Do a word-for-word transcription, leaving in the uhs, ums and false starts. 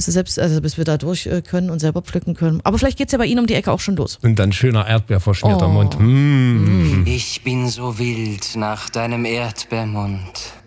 Also selbst, also bis wir da durch äh, können und selber pflücken können. Aber vielleicht geht's ja bei Ihnen um die Ecke auch schon los. Und dann schöner Erdbeerverschmierter Oh. Mund. Mm. Ich bin so wild nach deinem Erdbeermund.